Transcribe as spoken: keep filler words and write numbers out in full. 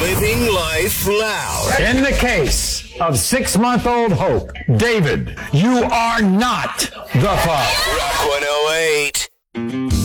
Living life loud. In the case of six-month-old Hope, David, you are not the father. Rock one oh eight.